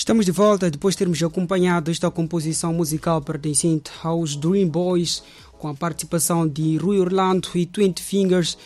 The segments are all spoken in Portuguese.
Estamos de volta depois de termos acompanhado esta composição musical pertencente aos Dream Boys, com a participação de Rui Orlando e 20 Fingers,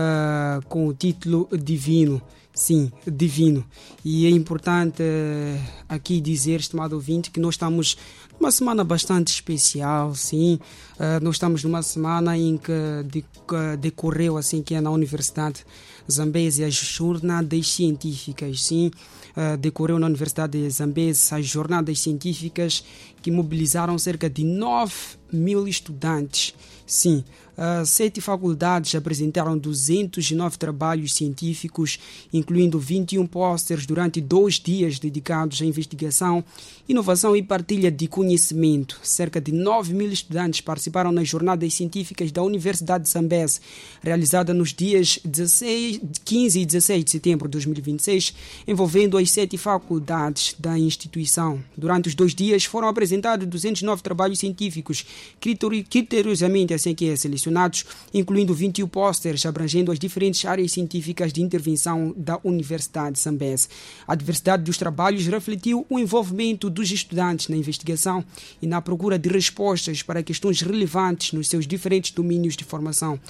com o título Divino. Sim, divino. E é importante aqui dizer, estimado ouvinte, que nós estamos numa semana bastante especial, sim. Nós estamos numa semana em que decorreu, assim, que é na Universidade Zambésia, as jornadas científicas, sim. Decorreu na Universidade de Zambésia as jornadas científicas que mobilizaram cerca de 9.000 estudantes. Sim, 7 faculdades apresentaram 209 trabalhos científicos, incluindo 21 pósteres durante 2 dias dedicados à investigação, inovação e partilha de conhecimento. Cerca de 9.000 estudantes participaram nas jornadas científicas da Universidade de Zambésia, realizada nos dias 15 e 16 de setembro de 2026, envolvendo as 7 faculdades da instituição. Durante os 2 dias foram apresentados 209 trabalhos científicos, criteriosamente assim que é selecionados, incluindo 21 pósteres abrangendo as diferentes áreas científicas de intervenção da Universidade de Zambésia. A diversidade dos trabalhos refletiu o envolvimento dos estudantes na investigação e na procura de respostas para questões relevantes nos seus diferentes domínios de formação.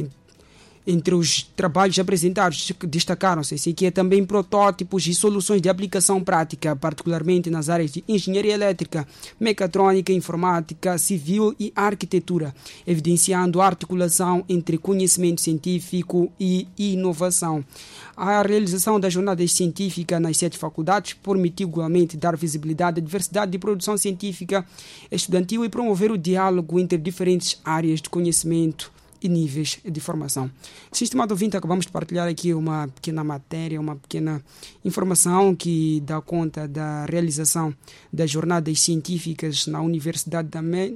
Entre os trabalhos apresentados destacaram-se assim, que é também protótipos e soluções de aplicação prática, particularmente nas áreas de engenharia elétrica, mecatrônica, informática, civil e arquitetura, evidenciando a articulação entre conhecimento científico e inovação. A realização da jornada científica nas 7 faculdades permitiu igualmente dar visibilidade à diversidade de produção científica estudantil e promover o diálogo entre diferentes áreas de conhecimento e níveis de formação. Estimado ouvinte, acabamos de partilhar aqui uma pequena matéria, uma pequena informação que dá conta da realização das jornadas científicas na Universidade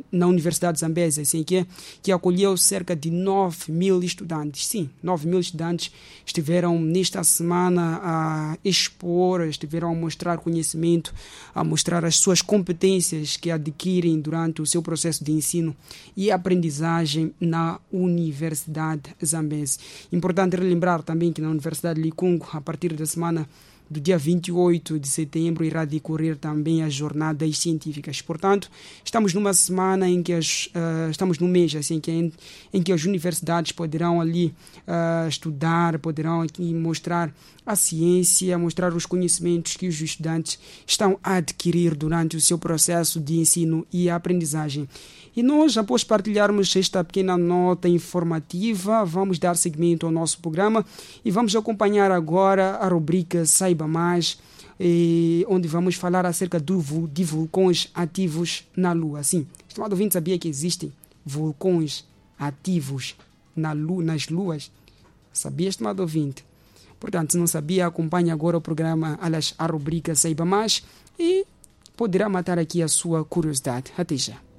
de Zambésia, assim, que acolheu cerca de 9.000 estudantes. Sim, 9.000 estudantes estiveram nesta semana a expor, estiveram a mostrar conhecimento, a mostrar as suas competências que adquirem durante o seu processo de ensino e aprendizagem na Universidade Zambésia. Importante relembrar também que na Universidade de Licungo, a partir da semana do dia 28 de setembro, irá decorrer também as jornadas científicas. Portanto, estamos numa semana em que estamos num mês assim, em que as universidades poderão ali estudar, poderão aqui mostrar a ciência, mostrar os conhecimentos que os estudantes estão a adquirir durante o seu processo de ensino e aprendizagem. E nós, após partilharmos esta pequena nota informativa, vamos dar seguimento ao nosso programa e vamos acompanhar agora a rubrica Saiba Mais, onde vamos falar acerca de vulcões ativos na Lua. Sim, estimado ouvinte, sabia que existem vulcões ativos nas luas? Sabia, estimado ouvinte? Portanto, se não sabia, acompanhe agora o programa, aliás, a rubrica Saiba Mais e poderá matar aqui a sua curiosidade. Até já.